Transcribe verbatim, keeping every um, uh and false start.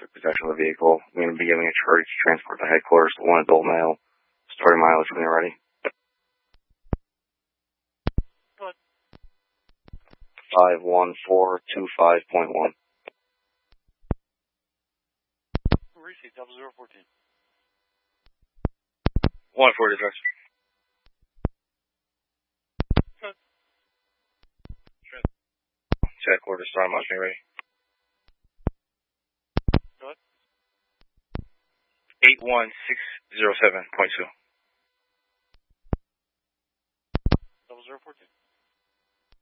took possession of the vehicle. I'm going to be giving a charge to transport to headquarters to one adult male. Starting mileage when you're ready. Good. five one four two five point one. Receipt, double zero fourteen. one four to address. Good. Headquarters, starting mileage when you're ready. Good. eight one six zero seven point two. Double zero fourteen.